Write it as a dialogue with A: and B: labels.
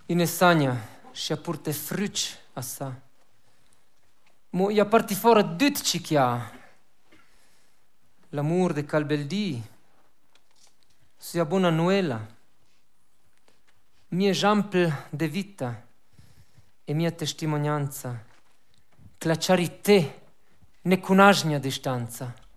A: in Essagna și a purte früci a sa. Mo ia parti fora dut ci chia. L'amor de Calbeldi, sia buona Noela, mie jampel de vita e mia testimonianza, che la charité ne cunașnia distanța.